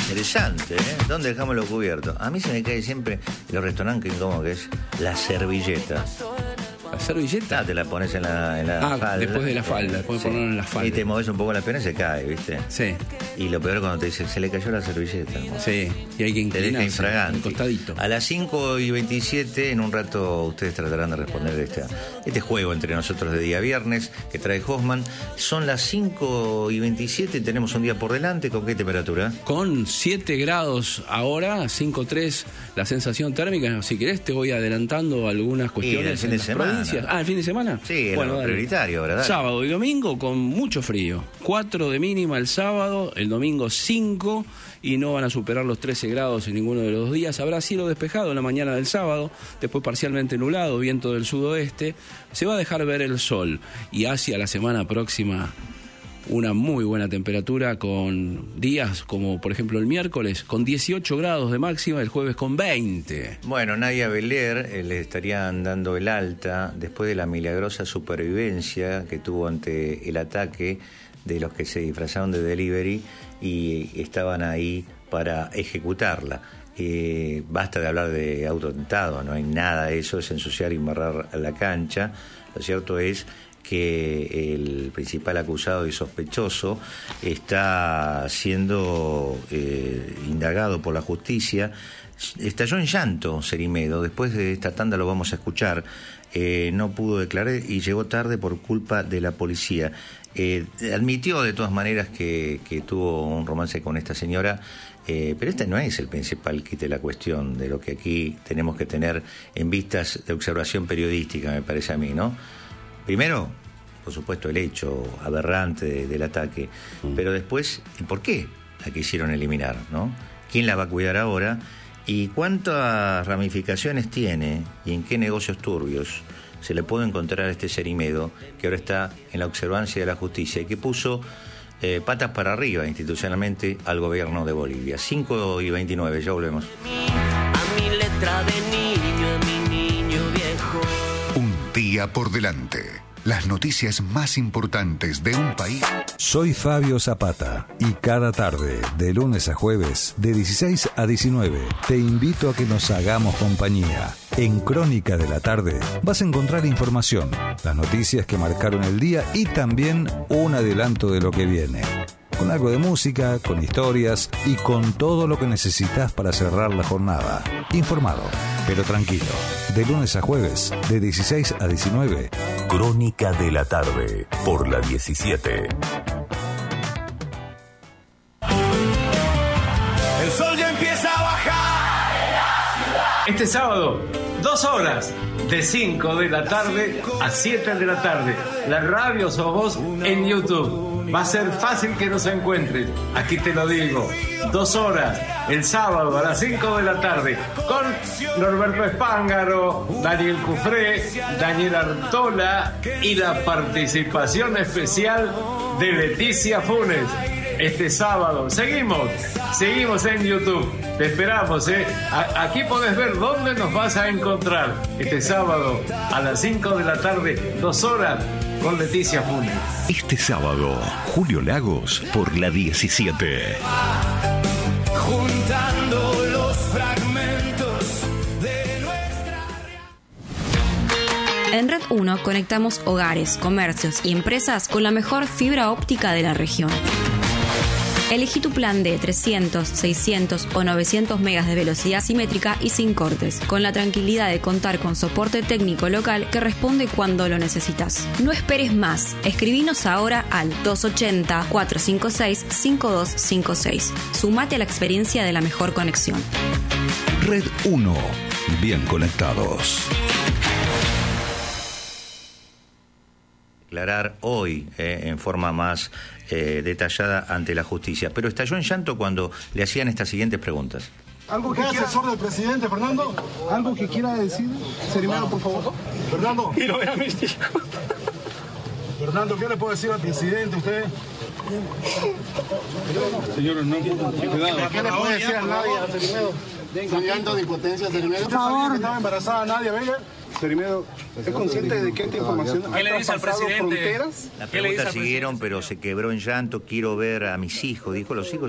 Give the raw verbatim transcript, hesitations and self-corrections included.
Interesante, ¿eh? ¿Dónde dejamos lo cubierto? A mí se me cae siempre los restaurantes como que es la servilleta. ¿La servilleta? Ah, te la pones en la, en la ah, falda. después de la falda, después de sí. ponerlo en la falda. Y te moves un poco la pierna y se cae, ¿viste? Sí. Y lo peor es cuando te dicen, se le cayó la servilleta, ¿no? Sí, y hay que inclinarse. Te deja infragante. Un costadito. A las cinco y veintisiete, en un rato, ustedes tratarán de responder este, este juego entre nosotros de día viernes que trae Hosman. Son las cinco y veintisiete y tenemos un día por delante. ¿Con qué temperatura? Con siete grados ahora, cinco tres la sensación térmica. Si querés te voy adelantando algunas cuestiones. Y el fin en de las semana. Provincias. Ah, el fin de semana. Sí, bueno, lo prioritario, ¿verdad? Sábado y domingo con mucho frío. cuatro de mínima el sábado, el domingo cinco y no van a superar los trece grados en ninguno de los dos días. Habrá cielo despejado en la mañana del sábado, después parcialmente nublado, viento del sudoeste. Se va a dejar ver el sol y hacia la semana próxima una muy buena temperatura con días como por ejemplo el miércoles con dieciocho grados de máxima, el jueves con veinte. Bueno, Nadia Beler eh, le estarían dando el alta después de la milagrosa supervivencia que tuvo ante el ataque de los que se disfrazaron de delivery y estaban ahí para ejecutarla. Eh, basta de hablar de autoatentado, no hay nada de eso, es ensuciar y embarrar la cancha. Lo cierto es que el principal acusado y sospechoso está siendo eh, indagado por la justicia. Estalló en llanto Cerimedo, después de esta tanda lo vamos a escuchar. Eh, no pudo declarar y llegó tarde por culpa de la policía. Eh, admitió de todas maneras que, que tuvo un romance con esta señora, eh, pero este no es el principal quite de la cuestión de lo que aquí tenemos que tener en vistas de observación periodística, me parece a mí, ¿no? Primero, por supuesto, el hecho aberrante de, del ataque, mm. pero después, ¿por qué la quisieron eliminar, no? ¿Quién la va a cuidar ahora? ¿Y cuántas ramificaciones tiene y en qué negocios turbios se le puede encontrar a este Cerimedo que ahora está en la observancia de la justicia y que puso eh, patas para arriba institucionalmente al gobierno de Bolivia? cinco y veintinueve, ya volvemos. A mi letra de niño, a mi niño viejo. Un día por delante. Las noticias más importantes de un país. Soy Fabio Zapata y cada tarde, de lunes a jueves, de dieciséis a diecinueve, te invito a que nos hagamos compañía. En Crónica de la Tarde vas a encontrar información, las noticias que marcaron el día y también un adelanto de lo que viene. Con algo de música, con historias y con todo lo que necesitas para cerrar la jornada. Informado, pero tranquilo. De lunes a jueves, de dieciséis a diecinueve. Crónica de la Tarde, por la diecisiete. El sol ya empieza a bajar. Este sábado, dos horas, de cinco de la tarde a siete de la tarde. La radio sos vos en YouTube. Va a ser fácil que nos encuentres. Aquí te lo digo. Dos horas, el sábado a las cinco de la tarde, con Norberto Espángaro, Daniel Cufré, Daniel Artola y la participación especial de Leticia Funes. Este sábado. Seguimos, seguimos en YouTube. Te esperamos, ¿eh? A- aquí podés ver dónde nos vas a encontrar. Este sábado a las cinco de la tarde, dos horas, con Leticia Funes. Este sábado, Julio Lagos por la diecisiete. Juntando los fragmentos de nuestra... En Red uno conectamos hogares, comercios y empresas con la mejor fibra óptica de la región. Elegí tu plan de trescientos, seiscientos o novecientos megas de velocidad simétrica y sin cortes, con la tranquilidad de contar con soporte técnico local que responde cuando lo necesitas. No esperes más. Escribinos ahora al dos ochenta, cuatrocientos cincuenta y seis, cincuenta y dos cincuenta y seis. Sumate a la experiencia de la mejor conexión. Red uno. Bien conectados. Declarar hoy eh, en forma más eh, detallada ante la justicia, pero estalló en llanto cuando le hacían estas siguientes preguntas. ¿Algo que quiera asesor del presidente, Fernando? ¿Algo que quiera decir? Cerimero, por favor. Fernando. Quiero ver a mis hijos. Fernando, ¿qué le puede decir al presidente usted? Señor, no, cuidado. ¿Qué le puede decir a Nadia, Cerimero? ¿Un llanto de impotencia, Cerimero? ¿Usted sabía que estaba embarazada Nadia Bella? Cerimero, ¿es consciente de que esta información ¿Qué le dice al presidente? La pregunta siguieron, pero se quebró en llanto. Quiero ver a mis hijos, dijo los hijos.